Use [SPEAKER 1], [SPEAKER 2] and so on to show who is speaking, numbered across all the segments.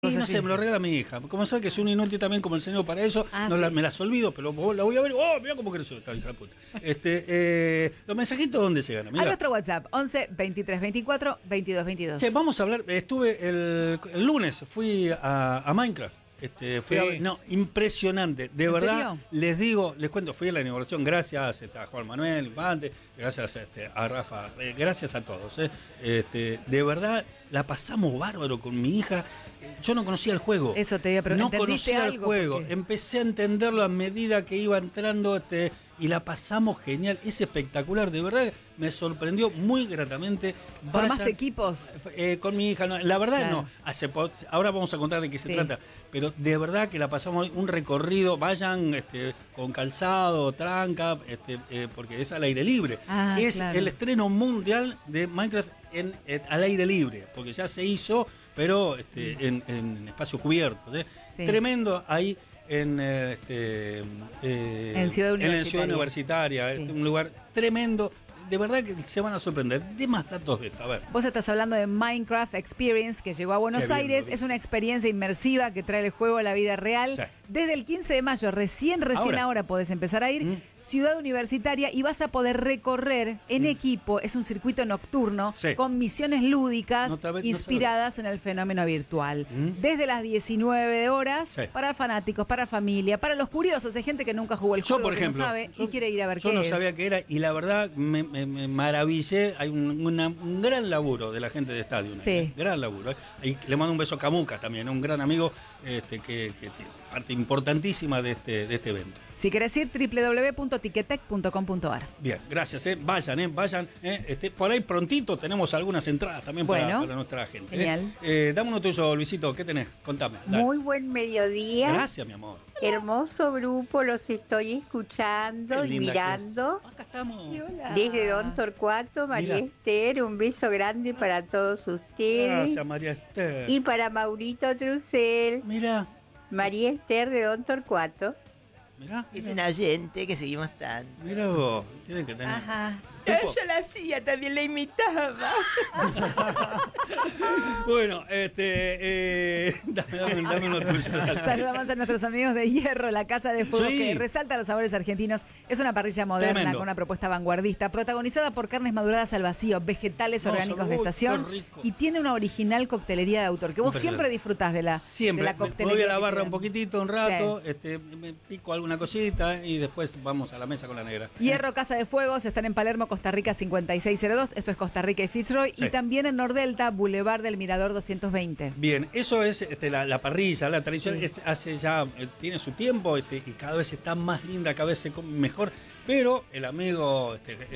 [SPEAKER 1] Y no sé, me lo regala mi hija. Como sabe que es un inútil también como el señor para eso, me las olvido, pero la voy a ver. ¡Oh, mira cómo creció esta hija de puta! Los mensajitos, ¿dónde se ganan?
[SPEAKER 2] A nuestro WhatsApp, 11 23 24 22 22.
[SPEAKER 1] Che, vamos a hablar. Estuve el lunes, fui a Minecraft. Impresionante. De verdad,
[SPEAKER 2] serio?
[SPEAKER 1] les cuento, fui a la inauguración, gracias a Juan Manuel Infante, gracias a Rafa, gracias a todos. De verdad, la pasamos bárbaro con mi hija. Yo no conocía el juego.
[SPEAKER 2] Eso te iba a preguntar.
[SPEAKER 1] No conocía el juego.
[SPEAKER 2] Porque...
[SPEAKER 1] Empecé a entenderlo a medida que iba entrando y la pasamos genial. Es espectacular, de verdad, me sorprendió muy gratamente.
[SPEAKER 2] ¿Formaste equipos?
[SPEAKER 1] Con mi hija, no, la verdad no. Ahora vamos a contar de qué se trata, pero de verdad que la pasamos un recorrido. Vayan con calzado, tranca, porque es al aire libre. Es el estreno mundial de Minecraft al aire libre, porque ya se hizo, pero en espacios cubiertos. Tremendo ahí. En
[SPEAKER 2] Ciudad
[SPEAKER 1] Universitaria, un lugar tremendo. De verdad que se van a sorprender. De más datos de esto. A ver.
[SPEAKER 2] Vos estás hablando de Minecraft Experience, que llegó a Buenos Aires. Es una experiencia inmersiva que trae el juego a la vida real. Sí. Desde el 15 de mayo, recién ahora podés empezar a ir. Ciudad Universitaria, y vas a poder recorrer en equipo. Es un circuito nocturno con misiones lúdicas inspiradas en el fenómeno virtual. Desde las 19 horas, para fanáticos, para familia, para los curiosos. Hay gente que nunca jugó el juego,
[SPEAKER 1] por ejemplo,
[SPEAKER 2] no sabe y quiere ir a ver qué es.
[SPEAKER 1] Yo no sabía qué era, y la verdad me maravillé. Hay un gran laburo de la gente de Estadio. Gran laburo. Y le mando un beso a Camuca también, un gran amigo que tiene parte importantísima de este evento.
[SPEAKER 2] Si querés ir, www.ticketec.com.ar.
[SPEAKER 1] Bien, gracias. Vayan. Por ahí prontito tenemos algunas entradas también para nuestra gente.
[SPEAKER 2] Genial.
[SPEAKER 1] Dame uno tuyo, Luisito. ¿Qué tenés? Contame. Dale.
[SPEAKER 3] Muy buen mediodía.
[SPEAKER 1] Gracias, mi amor.
[SPEAKER 3] Hermoso grupo, los estoy escuchando y mirando.
[SPEAKER 1] Acá estamos.
[SPEAKER 3] Desde Don Torcuato, María Esther, un beso grande para todos ustedes.
[SPEAKER 1] Gracias, María Esther.
[SPEAKER 3] Y para Maurito Trucel.
[SPEAKER 1] Mira.
[SPEAKER 3] María Esther de Don Torcuato.
[SPEAKER 1] Mirá.
[SPEAKER 4] Es un oyente que seguimos tanto.
[SPEAKER 1] Mira vos, tienen que tener.
[SPEAKER 2] Ajá.
[SPEAKER 4] Yo la hacía, también la imitaba.
[SPEAKER 1] Bueno, dame uno tuyo.
[SPEAKER 2] Saludamos a nuestros amigos de Hierro, la casa de fuego que resalta los sabores argentinos. Es una parrilla moderna con una propuesta vanguardista, protagonizada por carnes maduradas al vacío, vegetales orgánicos de estación, y tiene una original coctelería de autor, que vos siempre disfrutás de la coctelería.
[SPEAKER 1] Me voy a la barra un poquitito, un rato, me pico alguna cosita y después vamos a la mesa con la negra.
[SPEAKER 2] Hierro, casa de fuegos, están en Palermo, Costa Rica 5602, esto es Costa Rica y Fitzroy, y también en Nordelta, Boulevard del Mirador 220.
[SPEAKER 1] Bien, eso es la parrilla, la tradición, hace ya, tiene su tiempo, y cada vez está más linda, cada vez se come mejor, pero el amigo...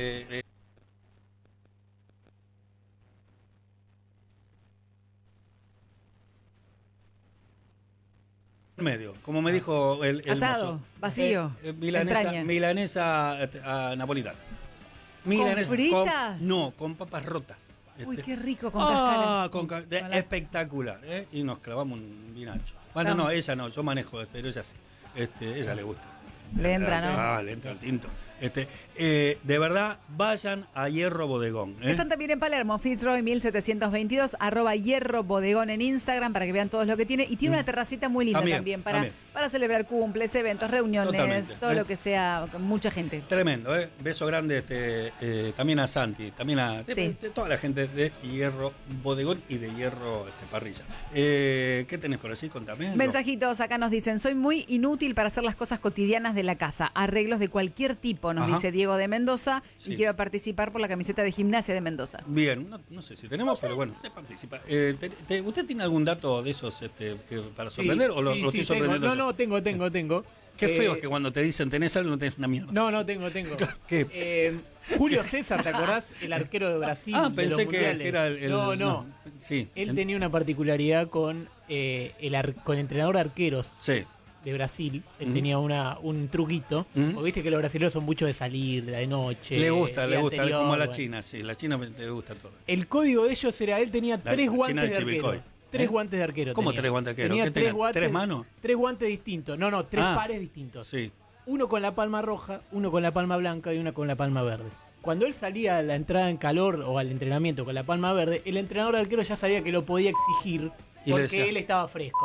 [SPEAKER 1] medio, como me dijo el
[SPEAKER 2] asado,
[SPEAKER 1] mozo.
[SPEAKER 2] vacío,
[SPEAKER 1] milanesa napolitana.
[SPEAKER 2] ¿Con fritas?
[SPEAKER 1] Con papas rotas.
[SPEAKER 2] Uy, qué rico, con cascaras.
[SPEAKER 1] Espectacular, y nos clavamos un vinacho. Bueno, no, ella no, yo manejo, pero ella sí. Ella le gusta.
[SPEAKER 2] Le entra, ¿no?
[SPEAKER 1] Le entra el tinto. De verdad, vayan a Hierro Bodegón.
[SPEAKER 2] Están también en Palermo, Fitzroy 1722, @Hierro Bodegón en Instagram, para que vean todo lo que tiene. Y tiene una terracita muy linda también para celebrar cumples, eventos, reuniones, todo lo que sea, con mucha gente.
[SPEAKER 1] Tremendo, beso grande también a Santi, también a toda la gente de Hierro Bodegón y de Hierro Parrilla. ¿Qué tenés por allí? Contame.
[SPEAKER 2] Mensajitos, acá nos dicen: soy muy inútil para hacer las cosas cotidianas de la casa, arreglos de cualquier tipo, nos dice Diego de Mendoza, y quiero participar por la camiseta de Gimnasia de Mendoza.
[SPEAKER 1] Bien, no sé si tenemos, pero bueno, usted participa. ¿Usted tiene algún dato de esos para sorprender o lo estoy sorprendiendo?
[SPEAKER 5] No, tengo.
[SPEAKER 1] Qué feo es que cuando te dicen tenés algo no tenés una mierda.
[SPEAKER 5] No, tengo.
[SPEAKER 1] ¿Qué?
[SPEAKER 5] Julio César, ¿te acordás? El arquero de Brasil.
[SPEAKER 1] Pensé que era el...
[SPEAKER 5] No.
[SPEAKER 1] Sí.
[SPEAKER 5] Él tenía una particularidad con el entrenador de arqueros.
[SPEAKER 1] Sí.
[SPEAKER 5] De Brasil, él tenía un truquito, porque viste que los brasileños son muchos de salir, de noche.
[SPEAKER 1] Le gusta,
[SPEAKER 5] anterior,
[SPEAKER 1] como a la China, la China le gusta todo.
[SPEAKER 5] El código de ellos era, él tenía 3 guantes de arquero. 3 guantes de arquero.
[SPEAKER 1] ¿Cómo 3 guantes de arquero?
[SPEAKER 5] Tenía 3 guantes.
[SPEAKER 1] ¿3 manos?
[SPEAKER 5] 3 guantes distintos, 3 pares distintos.
[SPEAKER 1] Sí.
[SPEAKER 5] Uno con la palma roja, uno con la palma blanca y uno con la palma verde. Cuando él salía a la entrada en calor o al entrenamiento con la palma verde, el entrenador de arquero ya sabía que lo podía exigir porque él estaba fresco.